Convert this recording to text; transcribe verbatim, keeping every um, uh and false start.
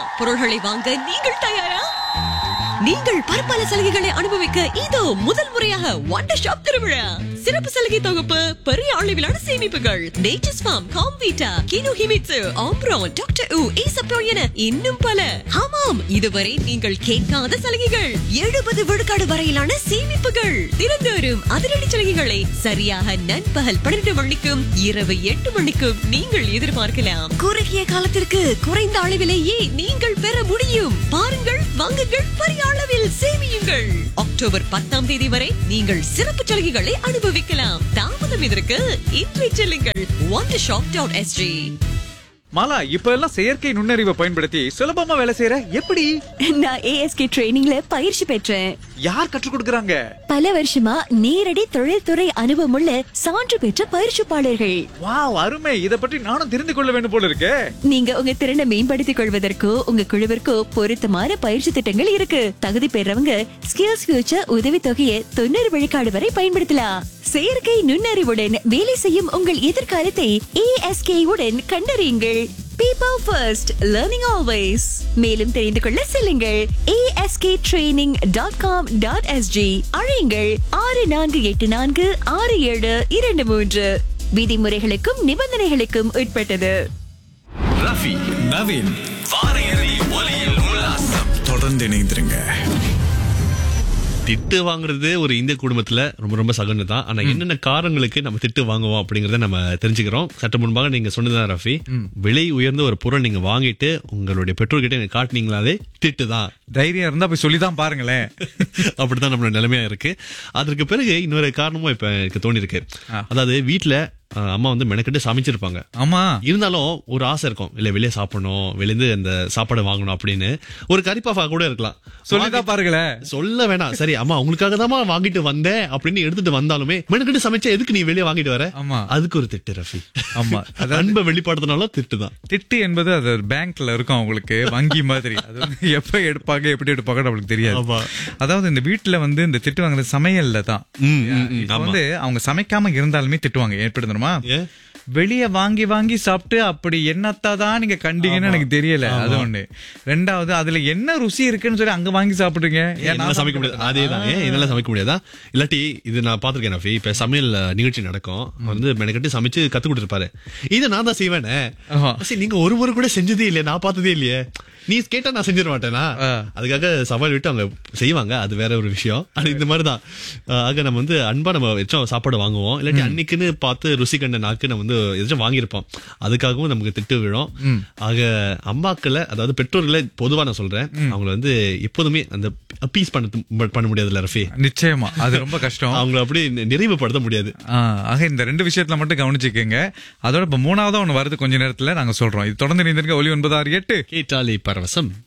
பொருள்களை வாங்க நீங்கள் தயாரா? நீங்கள் பற்பல சலுகைகளை அனுபவிக்க இதோ முதல் முறையாக வண்டர் ஷாப் திருவிழா. சிறப்பு சலுகை தொகுப்பு, பெரிய அளவிலான சேமிப்புகள், nature's form, Comvita, GNU Himitsu, ஆம்ப்ரோன், doctor உ, ஈசப்போ என இன்னும் பல. ஆமாம், இதுவரை நீங்கள் கேட்காத சலுகைகள். எழுபது விழுக்காடு வரையிலான சேமிப்புகள். தினந்தோறும் அதிரடி சலுகைகளை சரியாக நண்பகல் பன்னிரண்டு மணிக்கும் இரவு எட்டு மணிக்கும் நீங்கள் எதிர்பார்க்கலாம். குறுகிய காலத்திற்கு குறைந்த அளவிலேயே நீங்கள் பெற முடியும். பாருங்கள், வாங்குங்கள், பெரிய அளவில் சேமியுங்கள். அக்டோபர் பத்தாம் தேதி வரை நீங்கள் சிறப்பு சலுகைகளை அனுபவிக்கலாம். தாமதம் இதற்கு இன்றைய செல்லுங்கள் wonder shop dot s g. Mala, இப்ப எல்லாம் செயற்கை நுண்ணறிவை பயன்படுத்தி சுலபமா வேலை செய்யற எப்படி? நான் A S K ட்ரெய்னிங்ல பயிற்சி பெற்றேன். யார் கற்றுக் கொடுக்கறாங்க? பல வருஷமா நேரடி தொழில்துறை அனுபவமுள்ள சான்று பெற்ற பயிற்சிப்பாளர்கள். வாவ், அருமை. இத பற்றி நானும் தெரிந்து கொள்ள வேண்டும் போல இருக்கே. நீங்க உங்க திறனை மேம்படுத்திக் கொள்வதற்கோ உங்க குழுவிற்கோ பொருத்தமான பயிற்சி திட்டங்கள் இருக்கு. தகுதி பெறவங்க ஸ்கில்ஸ் ஃபியூச்சர் உதவி தொகையை தொண்ணூறு விழுக்காடு வரை பயன்படுத்தலாம். செயற்கை நுண்ணறிவுடன் வேலை செய்யும் உங்கள் எதிர்காலத்தை A S K உடன் கண்டறியுங்கள். People first, learning always. மேலும் தெரிந்து கொள்ள செல்லுங்கள் A S K training dot com dot s g. அழையுங்கள் ஆறு நான்கு எட்டு நான்கு ஆறு ஏழு இரண்டு மூன்று. விதிமுறைகளுக்கும் நிபந்தனைகளுக்கும் உட்பட்டது. ரஃபி, நவீன், வார இறுதி ஒலியில் உல்லாசம். தொடர்ந்து இணைந்திருங்க. திட்டு வாங்குறது ஒரு இந்திய குடும்பத்துல ரொம்ப ரொம்ப சகஜம் தான். ஆனா என்னென்ன காரணங்களுக்கு நம்ம திட்டு வாங்குவோம் அப்படிங்கறத நம்ம தெரிஞ்சுக்கிறோம். சற்று முன்பாக நீங்க சொன்னதுதான் ரஃபி, விலை உயர்ந்த ஒரு பொருள் நீங்க வாங்கிட்டு உங்களுடைய பெற்றோர்கிட்ட நீங்க காட்டினீங்களாலே திட்டு தான். தைரியம் இருந்தா போய் சொல்லிதான் பாருங்களேன். அப்படித்தான் நம்மளோட நிலைமையா இருக்கு. அதற்கு பிறகு இன்னொரு காரணமும் இப்ப எனக்கு தோணி இருக்கு. அதாவது வீட்டுல அம்மா வந்து மெனக்கிட்டு சமைச்சிருப்பாங்க. ஆமா, இருந்தாலும் ஒரு ஆசை இருக்கும், இல்ல வெளியே சாப்பிடணும், வெளியிருந்து அந்த சாப்பாடு வாங்கணும் அப்படின்னு. ஒரு கறிப்பாஃபா கூட இருக்கலாம், சொல்லிதான் பாருங்களேன். சொல்ல வேணாம், சரி அம்மா உங்களுக்காக தான் வாங்கிட்டு வந்தேன் அப்படின்னு எடுத்துட்டு வந்தாலுமே மெனக்கிட்டு சமைச்சா எதுக்கு நீ வெளியே வாங்கிட்டு வர? ஆமா, அதுக்கு ஒரு திட்டு ரஃபி. ஆமா, அன்பை வெளிப்படுத்தினாலும் திட்டு தான். திட்டு என்பது அது பேங்க்ல இருக்கும், அவங்களுக்கு வங்கி மாதிரி. அது வந்து எப்ப எடுப்பாங்க எப்படி எடுப்பாங்க நம்மளுக்கு தெரியாது. அதாவது இந்த வீட்டுல வந்து இந்த திட்டு வாங்குறது சமையல்ல தான். வந்து அவங்க சமைக்காம இருந்தாலுமே திட்டுவாங்க. ஏற்படுத்தணுமா? வெளியே வாங்கி வாங்கி சாப்பிட்டு அப்படி என்னத்தான் நீங்க கண்டீங்கன்னு எனக்கு தெரியல. அது ஒண்ணு. ரெண்டாவது, அதுல என்ன ருசி இருக்குன்னு சொல்லி அங்க வாங்கி சாப்பிடுங்க. சமைக்க முடியாது. அதேதான், இதெல்லாம் சமைக்க முடியாதா? இல்லாட்டி இது நான் பாத்திருக்கேன், இப்ப சமையல் நிகழ்ச்சி நடக்கும், வந்து மெனக்கட்டி சமைச்சு கத்து கொடுத்துருப்பாரு. இதை நான் தான் செய்வேனே, நீங்க ஒரு முறை கூட செஞ்சதே இல்லையா, நான் பார்த்ததே இல்லையே, நீ கேட்டா நான் செஞ்சிட மாட்டேனா? அதுக்காக சவால் விட்டு அவங்க செய்வாங்க, அது வேற ஒரு விஷயம். அது இந்த மாதிரிதான். ஆக நம்ம வந்து அன்பா நம்ம எச்சும் சாப்பாடு வாங்குவோம், இல்லாட்டி அன்னைக்குன்னு பார்த்து ருசி கண்ட நாக்கு நம்ம வந்து எதாச்சும் வாங்கியிருப்போம், அதுக்காகவும் நமக்கு திட்டு விழும். ஆக அம்மாக்களை, அதாவது பெற்றோர்களை பொதுவா நான் சொல்றேன், அவங்களை வந்து எப்போதுமே அந்த அப்பீஸ் பண்ண பண்ண முடியாதுல்ல ரஃபி? நிச்சயமா, அது ரொம்ப கஷ்டம். அவங்களை அப்படி நிறைவுபடுத்த முடியாது. ஆக இந்த ரெண்டு விஷயத்துல மட்டும் கவனிச்சுக்கோங்க. அதோட இப்ப மூணாவதா ஒண்ணு வருது கொஞ்ச நேரத்துல நாங்க சொல்றோம். இது தொடர்ந்து நீங்க ஒலி ஒன்பது ஆறு எட்டு கேட்டாலே பரவசம்.